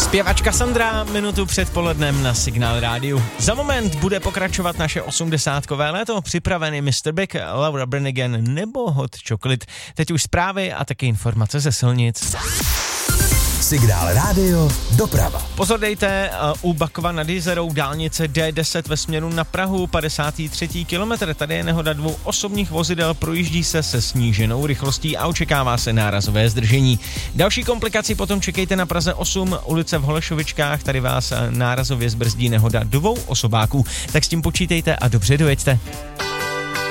Zpěvačka Sandra minutu před polednem na Signál rádiu. Za moment bude pokračovat naše 80kové léto, připravený Mr. Big, Laura Branigan nebo Hot Chocolate. Teď už zprávy a taky informace ze silnic. Signál rádio, doprava. Pozor dejte, u Bakova nad Jizerou dálnice D10 ve směru na Prahu, 53. kilometr. Tady je nehoda 2 osobních vozidel, projíždí se sníženou rychlostí a očekává se nárazové zdržení. Další komplikaci potom čekejte na Praze 8, ulice v Holešovičkách, tady vás nárazově zbrzdí nehoda 2 osobáků. Tak s tím počítejte a dobře dojeďte.